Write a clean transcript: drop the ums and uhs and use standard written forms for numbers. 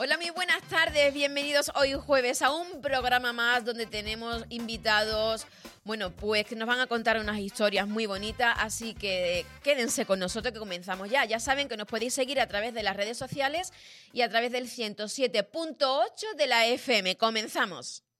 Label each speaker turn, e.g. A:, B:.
A: Hola, muy buenas tardes, bienvenidos hoy jueves a un programa más donde tenemos invitados, bueno, pues que nos van a contar unas historias muy bonitas, así que quédense con nosotros que comenzamos ya. Ya saben que nos podéis seguir a través de las redes sociales y a través del 107.8 de la FM. Comenzamos.